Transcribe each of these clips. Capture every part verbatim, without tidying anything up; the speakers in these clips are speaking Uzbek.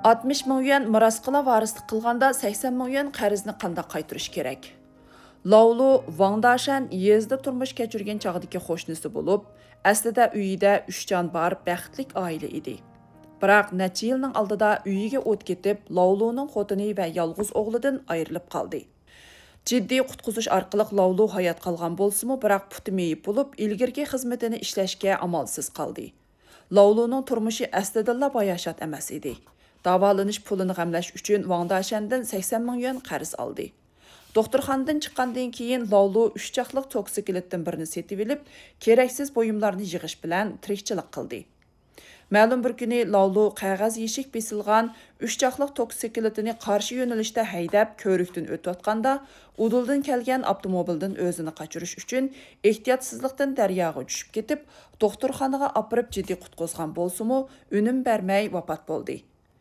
oltmish ming yuan miros qila varislik qilganda sakson ming yuan qarzni qanday qaytarish kerak? Laulu Wang Dashan yezda turmush kechirgan chog'dagi qo'shnisi bo'lib, aslida uyida uch jon bor baxtlik oila edi. Biroq necha yilning oldida uyiga o't ketib, Lauluning xotini va yolg'iz o'g'lidan ayrilib qoldi. Jiddiy qutqizish orqali Laulu hayot qolgan bo'lsa-mu, biroq puti meyib bo'lib, ilgirki xizmatini ishlashga amalsiz qoldi. Lauluning turmushi aslida bayashat emas edi. Davolanish pulini g'amlash uchun Wang Dashandan sakson ming yuan qarz oldi. Doktorxonadan chiqqandan keyin Laulu uch chaqliq toksikletdan birini setib olib, keraksiz buyumlarni yig'ish bilan tirikchilik qildi. Ma'lum bir kuni Laulu qog'oz yeshik besilgan uch chaqliq toksikletini qarshi yo'nalishda haydab ko'rikdan o'tayotganda, uduldan kelgan avtomobildan o'zini qochirish uchun ehtiyotsizlikdan daryoga tushib ketib, doktorxonaga opirib jiddiy qutqizgan bo'lsa-mu, unum bermay vafot bo'ldi.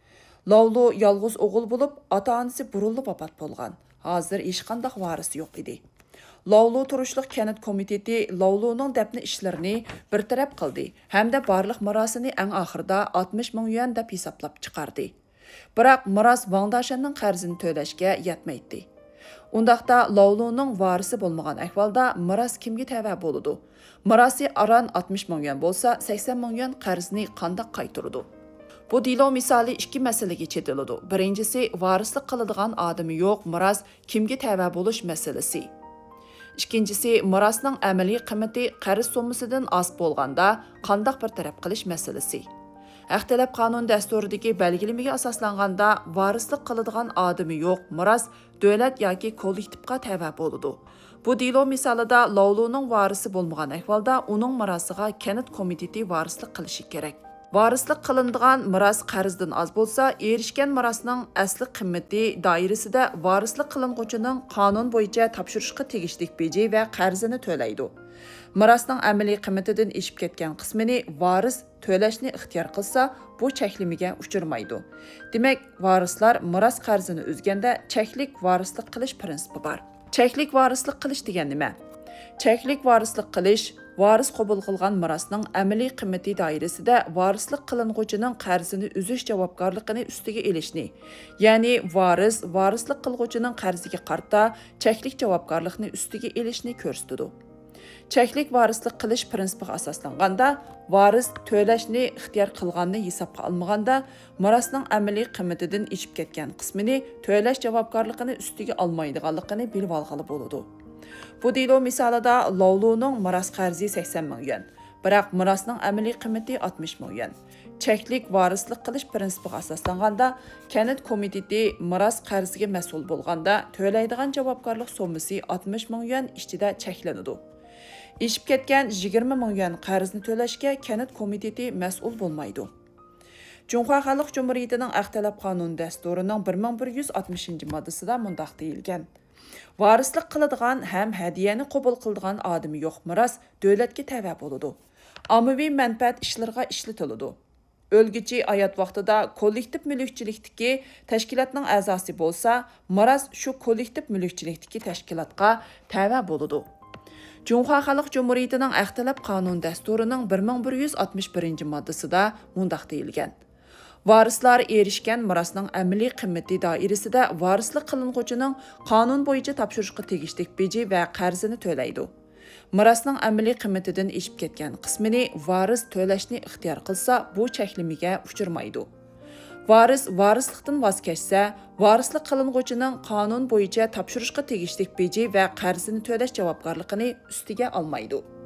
Laulu yolg'iz o'g'il bo'lib, ota-onasi burunli vafot bo'lgan. Hozir hech qanday varisi yo'q edi. Laulu turishliq kanat komiteti Lauluning dafn ishlarini bir taraf qildi hamda barliq mirosini eng oxirida oltmish ming yuan deb hisoblab chiqardi. Biroq miros Wang Dashanning qarzini to'lashga yetmaydi. Undaqda Lauluning varisi bo'lmagan ahvolda miros kimga tava bo'ladi? Mirosi aran oltmish ming yuan bo'lsa, sakson ming yuan qarzni qanday qaytaradi? Bu dilo misali ikki masalaga chetiladi. Birinchisi, varislik qiladigan odami yo'q, miros kimga tava bo'lish masalasi. Ikkinchisi, mirosning amaliy qiymati qarz sommasidan oz bo'lganda qanday bir taraf qilish masalasi. Ixtilof qonun dasturidagi belgilamaga asoslanganda varislik qiladigan odami yo'q, miros davlat yoki kollektivga tava bo'ladi. Bu dilo misolida Lauluning varisi bo'lmagan ahvolda uning mirosiga kanat komiteti varislik qilishi kerak. Varislik qilinadigan miros qarzdan oz bo'lsa, erishgan mirosning asli qiymati doirasida varislik qilinuvchining qonun bo'yicha topshirishga tegishli beji va qarzini to'laydi. Mirosning amaliy qiymatidan eshib ketgan qismini varis to'lashni ixtiyor qilsa, bu cheklimiga uchirmaydi. Demak, varislar miros qarzini o'zganda cheklik varislik qilish prinsipi bor. Cheklik varislik qilish degan nima? Cheklik varislik qilish varis qabul qilgan mirosning amaliy qiymati doirasida varislik qilinuvchining qarzini uzish javobgarligini ustiga elishni, ya'ni varis varislik qiluvchining qarziga qarta cheklik javobgarlikni ustiga elishni ko'rsatadi. Cheklik varislik qilish prinsipiga asoslanganda, varis to'lashni ixtiyor qilganni hisobga olmaganda, mirosning amaliy qiymatidan eshib ketgan qismini to'lash javobgarligini ustiga olmaydiganligini bilib olg'ali bo'ladi. Bu dilo misolida Lauluning miros qarzi sakson ming yuan, biroq mirosning amaliy qiymati oltmish ming yuan. Cheklik varislik qilish prinsipiga asoslanganda, kanat komiteti miros qarziga mas'ul bo'lganda to'laydigan javobgarlik sommasi oltmish ming yuan ichida cheklanadi. Eshib ketgan yigirma ming yuan qarzni to'lashga kanat komiteti mas'ul bo'lmaydi. Cumhuriyet Xalq Cumhuriyetining Ixtilof qonun dasturining bir ming bir yuz oltmishinchi moddasida mundaq deyilgan: Varislik qiladigan ham hadiyani qabul qiladigan odami yo'q miros davlatga tava bo'ladi. Ommaviy manfaat ishlariga ishlatiladi. O'lguchi hayot vaqtida kollektiv mulkchilikdagi tashkilotning a'zosi bo'lsa, miros shu kollektiv mulkchilikdagi tashkilotga tava bo'ladi. Cumhuriyet Xalq Cumhuriyetining Ixtilof qonun dasturining bir ming bir yuz oltmish birinchi moddasida mundaq deyilgan: Varislar erishgan mirosning amaliy qiymati doirasida varislik qilinuvchining qonun bo'yicha topshirishga tegishli beji va qarzini to'laydi. Mirosning amaliy qiymatidan eshib ketgan qismini varis to'lashni ixtiyor qilsa, bu cheklimiga uchirmaydi. Varis varislikdan voz kechsa, varislik qilinuvchining qonun bo'yicha topshirishga tegishli beji va qarzini to'lash javobgarligini ustiga olmaydi.